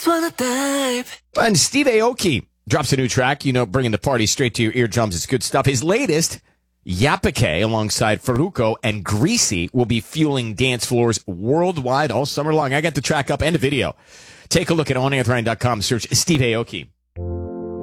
just wanna dive. And Steve Aoki drops a new track, bringing the party straight to your eardrums. It's good stuff. His latest, Yapake, alongside Farruko and Greasy, will be fueling dance floors worldwide all summer long. I got the track up and the video. Take a look at onairwithRyan.com. Search Steve Aoki.